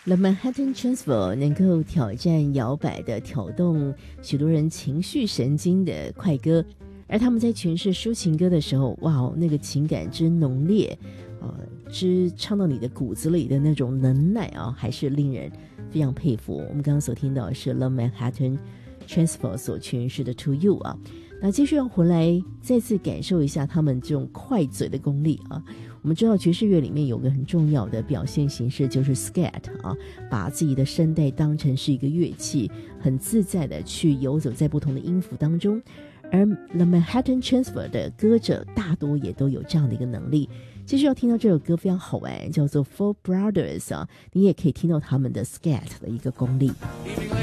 The Manhattan Transfer 能够挑战摇摆的挑动许多人情绪神经的快歌，而他们在诠释抒情歌的时候，哇，那个情感之浓烈，之唱到你的骨子里的那种能耐啊，还是令人非常佩服。我们刚刚所听到的是 The Manhattan Transfer 所诠释的 To You 啊，那继续要回来再次感受一下他们这种快嘴的功力啊。我们知道爵士乐里面有个很重要的表现形式就是 scat 啊，把自己的声带当成是一个乐器，很自在的去游走在不同的音符当中。而 The Manhattan Transfer 的歌者大多也都有这样的一个能力。继续要听到这首歌非常好玩，叫做 Four Brothers 啊，你也可以听到他们的 scat 的一个功力。